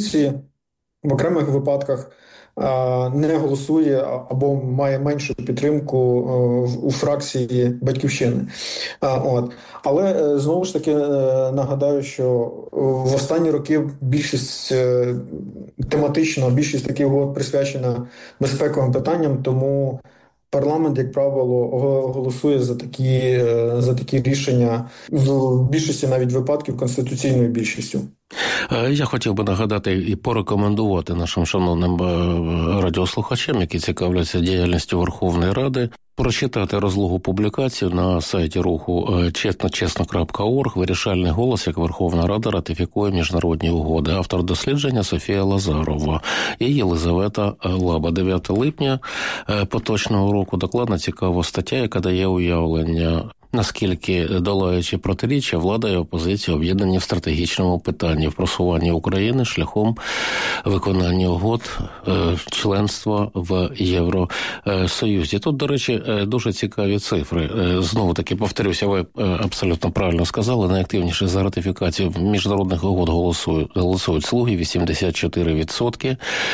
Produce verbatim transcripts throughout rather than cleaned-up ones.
опозиції в окремих випадках не голосує або має меншу підтримку у фракції «Батьківщини». От. Але знову ж таки нагадаю, що в останні роки більшість тематично, більшість таких угод присвячена безпековим питанням, тому парламент, як правило, голосує за такі, за такі рішення в більшості навіть випадків конституційною більшістю. Я хотів би нагадати і порекомендувати нашим шановним радіослухачам, які цікавляться діяльністю Верховної Ради, прочитати розлогу публікацію на сайті руху чесно чесно крапка орг «Вирішальний голос, як Верховна Рада ратифікує міжнародні угоди». Автор дослідження Софія Лазарова і Єлизавета Лаба. дев'ятого липня поточного року докладна цікава стаття, яка дає уявлення, наскільки, долаючи протиріччя, влада і опозиція об'єднані в стратегічному питанні в просуванні України шляхом виконання угод членства в Євросоюзі. Тут, до речі, дуже цікаві цифри. Знову таки, повторюся, ви абсолютно правильно сказали, найактивніше за ратифікацію міжнародних угод голосують, голосують слуги, вісімдесят чотири відсотки.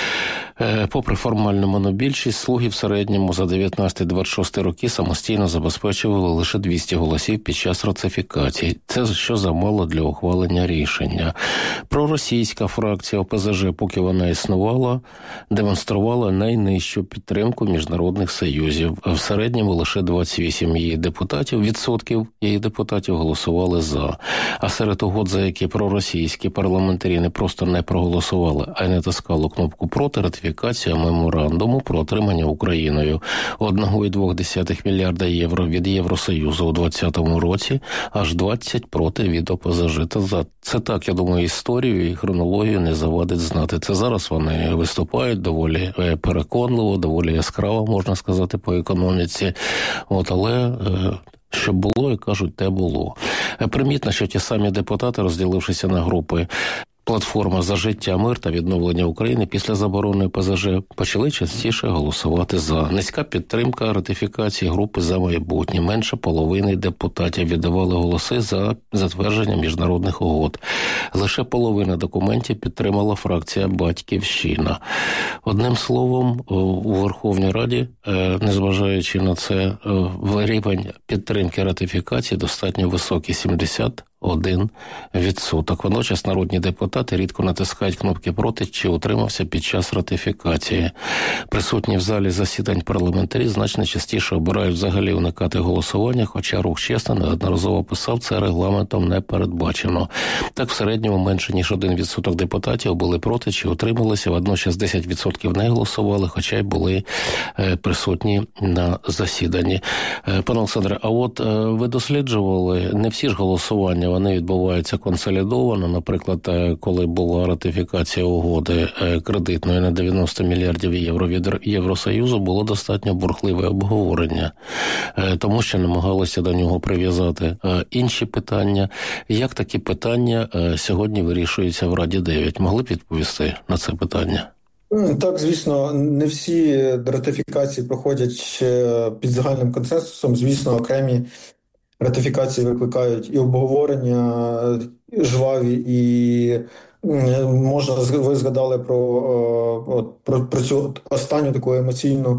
Попри формальну монобільшість, слуги в середньому за дев'ятнадцятий - двадцять шостий роки самостійно забезпечували лише двісті голосів під час ратифікації. Це що замало для ухвалення рішення. Проросійська фракція О Пе Зе Же, поки вона існувала, демонструвала найнижчу підтримку міжнародних союзів. В середньому лише двадцять вісім її депутатів, відсотків її депутатів голосували за. А серед угод, за які проросійські парламентарі не просто не проголосували, а й натискали кнопку «проти», ратифікація меморандуму про отримання Україною один цілих два десятих мільярда євро від Євросоюзу у двадцятому році, аж двадцять проти від О Пе Зе Же. Це так, я думаю, історію і хронологію не завадить знати. Це зараз вони виступають доволі переконливо, доволі яскраво, можна сказати, по економіці. От, але що було, і кажуть, те було. Примітно, що ті самі депутати, розділившися на групи «Платформа за життя, мир та відновлення України» після заборони О Пе Зе Же почали частіше голосувати за. Низька підтримка ратифікації групи «За майбутнє». Менше половини депутатів віддавали голоси за затвердження міжнародних угод. Лише половина документів підтримала фракція «Батьківщина». Одним словом, у Верховній Раді, незважаючи на це, рівень підтримки ратифікації достатньо високий – сімдесят один відсоток. Водночас народні депутати рідко натискають кнопки «проти» чи «утримався» під час ратифікації. Присутні в залі засідань парламентарі значно частіше обирають взагалі уникати голосування, хоча рух «Чесно» неодноразово писав, це регламентом не передбачено. Так, в середньому менше ніж один відсоток депутатів були проти чи утрималися, водночас десять відсотків не голосували, хоча й були присутні на засіданні. Пане Олександре, а от ви досліджували, не всі ж голосування вони відбуваються консолідовано. Наприклад, коли була ратифікація угоди кредитної на дев'яносто мільярдів євро від Євросоюзу, було достатньо бурхливе обговорення, тому що намагалися до нього прив'язати інші питання. Як такі питання сьогодні вирішуються в Раді дев'ять? Могли б відповісти на це питання? Так, звісно, не всі ратифікації проходять під загальним консенсусом. Звісно, окремі ратифікації викликають і обговорення жваві, і можна, ви згадали про, про, про цю останню таку емоційну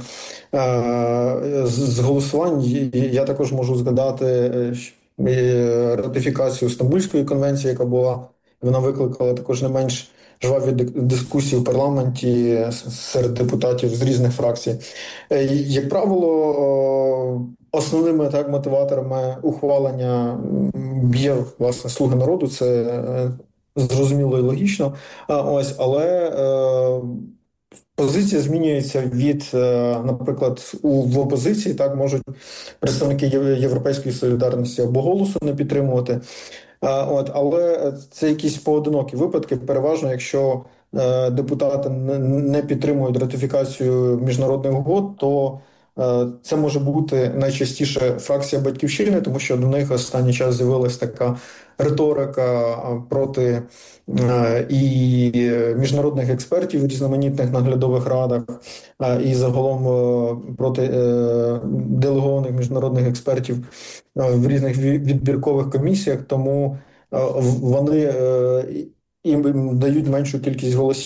з голосувань. Я також можу згадати ратифікацію Стамбульської конвенції, яка була, вона викликала також не менш жваві дискусії в парламенті серед депутатів з різних фракцій. Як правило, основними так мотиваторами ухвалення є, власне, «Слуги народу», це зрозуміло і логічно. Ось, але е, позиція змінюється від, е, наприклад, у, в опозиції, так, можуть представники Європейської солідарності або «Голосу» не підтримувати. От, але це якісь поодинокі випадки. Переважно, якщо е, депутати не підтримують ратифікацію міжнародних угод, то е, це може бути найчастіше фракція «Батьківщини», тому що до них останній час з'явилася така риторика проти е, і міжнародних експертів в різноманітних наглядових радах, е, і загалом е, проти е, делегованих міжнародних експертів е, в різних відбіркових комісіях, тому е, вони е, їм дають меншу кількість голосів.